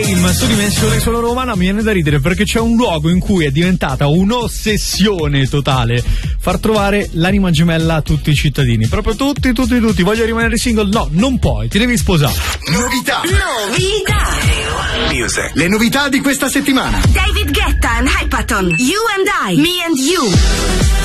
Game su Dimensione Suono Romana. Mi viene da ridere perché c'è un luogo in cui è diventata un'ossessione totale far trovare l'anima gemella a tutti i cittadini. Proprio tutti. Voglio rimanere single? No, non puoi, ti devi sposare. Novità. Music. Le novità di questa settimana. David Guetta and Hypaton. You and I. Me and You.